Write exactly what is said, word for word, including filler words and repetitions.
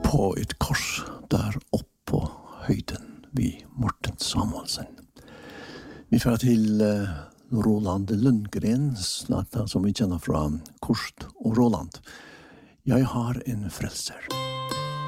på et kors der oppe på høyden vid Morten Samuelsen. Vi får til uh, Roland Lundgren, snart som vi kjenner fra Kost og Roland. Jeg har en frelser.